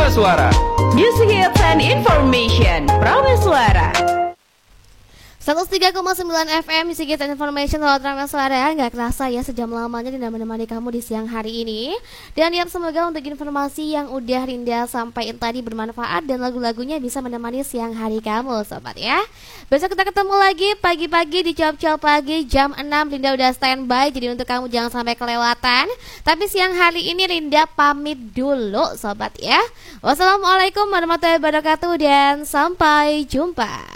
Suara. Music hits and information. Prameswara. 103,9 FM Music Hits and Information lewat Prameswara. Gak kerasa ya sejam lamanya Rinda menemani kamu di siang hari ini. Dan ya semoga untuk informasi yang udah Rinda sampaikan tadi bermanfaat dan lagu-lagunya bisa menemani siang hari kamu sobat ya. Besok kita ketemu lagi pagi-pagi di Cop-Cop Pagi jam 6. Rinda udah standby jadi untuk kamu jangan sampai kelewatan. Tapi siang hari ini Rinda pamit dulu sobat ya. Wassalamualaikum warahmatullahi wabarakatuh dan sampai jumpa.